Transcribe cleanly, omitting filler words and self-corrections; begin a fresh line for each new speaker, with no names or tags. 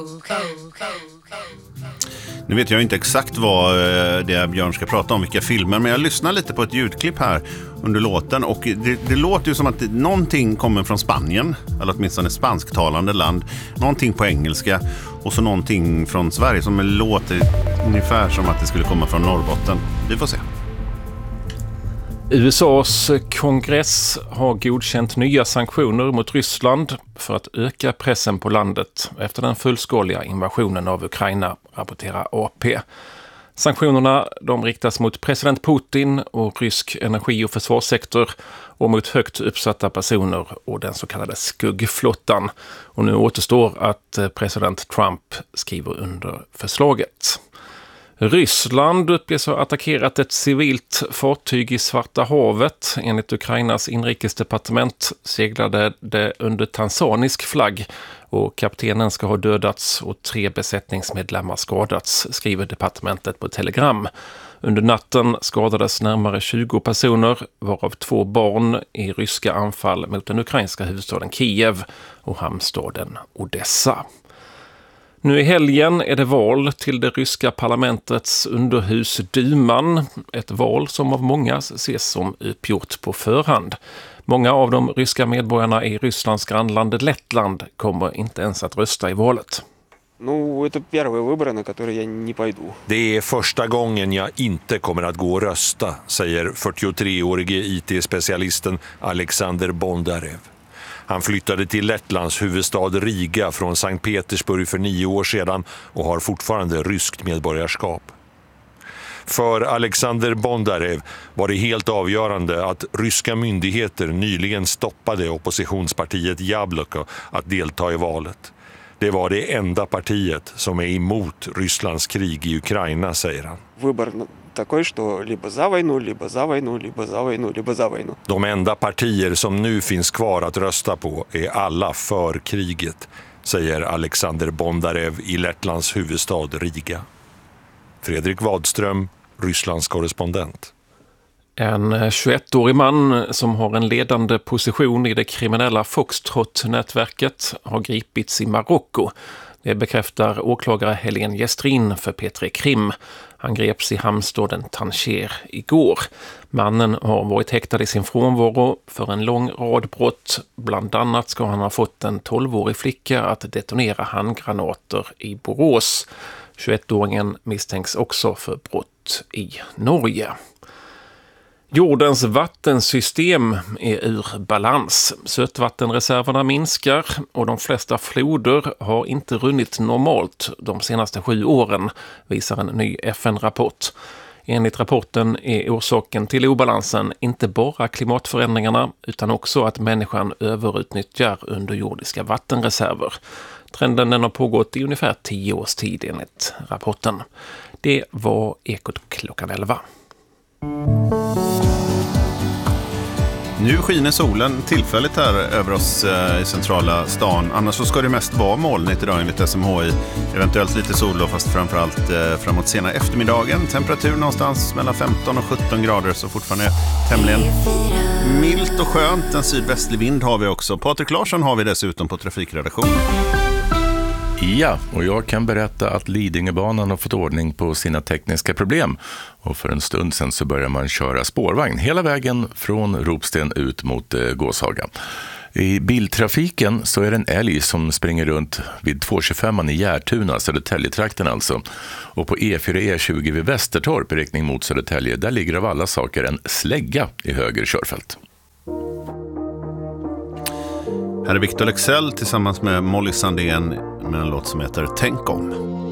Nu vet jag inte exakt vad det Björn ska prata om, vilka filmer, men jag lyssnar lite på ett ljudklipp här under låten och det låter ju som att någonting kommer från Spanien, eller åtminstone ett spansktalande land, någonting på engelska och så någonting från Sverige som låter ungefär som att det skulle komma från Norrbotten. Vi får se.
USAs kongress har godkänt nya sanktioner mot Ryssland för att öka pressen på landet efter den fullskaliga invasionen av Ukraina, rapporterar AP. Sanktionerna de riktas mot president Putin och rysk energi- och försvarssektor och mot högt uppsatta personer och den så kallade skuggflottan. Och nu återstår att president Trump skriver under förslaget. Ryssland uppges ha attackerat ett civilt fartyg i Svarta havet. Enligt Ukrainas inrikesdepartement seglade det under tanzanisk flagg och kaptenen ska ha dödats och 3 besättningsmedlemmar skadats, skriver departementet på Telegram. Under natten skadades närmare 20 personer, varav 2 barn i ryska anfall mot den ukrainska huvudstaden Kiev och hamnstaden Odessa. Nu i helgen är det val till det ryska parlamentets underhus Duman, ett val som av många ses som uppgjort på förhand. Många av de ryska medborgarna i Rysslands grannland Lettland kommer inte ens att rösta i valet.
Det är första gången jag inte kommer att gå och rösta, säger 43-årige IT-specialisten Alexander Bondarev. Han flyttade till Lettlands huvudstad Riga från Sankt Petersburg för 9 år sedan och har fortfarande ryskt medborgarskap. För Alexander Bondarev var det helt avgörande att ryska myndigheter nyligen stoppade oppositionspartiet Jabloko att delta i valet. Det var det enda partiet som är emot Rysslands krig i Ukraina, säger han. De enda partier som nu finns kvar att rösta på är alla för kriget, säger Alexander Bondarev i Lettlands huvudstad Riga. Fredrik Wadström, Rysslands korrespondent.
En 21-årig man som har en ledande position i det kriminella Foxtrot-nätverket har gripits i Marocko. Det bekräftar åklagare Helene Gestrin för P3 Krim. Han greps i hamnstaden Tanger igår. Mannen har varit häktad i sin frånvaro för en lång rad brott. Bland annat ska han ha fått en 12-årig flicka att detonera handgranater i Borås. 21-åringen misstänks också för brott i Norge. Jordens vattensystem är ur balans. Sötvattenreserverna minskar och de flesta floder har inte runnit normalt de senaste 7 åren, visar en ny FN-rapport. Enligt rapporten är orsaken till obalansen inte bara klimatförändringarna utan också att människan överutnyttjar underjordiska vattenreserver. Trenden den har pågått i ungefär 10 års tid enligt rapporten. Det var Ekot klockan 11.
Nu skiner solen tillfälligt här över oss i centrala stan. Annars så ska det mest vara molnigt idag enligt SMHI. Eventuellt lite sol då, fast framförallt framåt sena eftermiddagen. Temperatur någonstans mellan 15 och 17 grader, så fortfarande tämligen milt och skönt. En sydvästlig vind har vi också. Patrik Larsson har vi dessutom på trafikredaktionen.
Ja, och jag kan berätta att Lidingöbanan har fått ordning på sina tekniska problem. Och för en stund sedan så börjar man köra spårvagn hela vägen från Ropsten ut mot Gåshaga. I biltrafiken så är det en älg som springer runt vid 225an i Järtuna, Södertäljetrakten alltså. Och på E4 E20 vid Västertorp i riktning mot Södertälje, där ligger av alla saker en slägga i höger körfält.
Här är Victor Lexell tillsammans med Molly Sandén med en låt som heter Tänk om.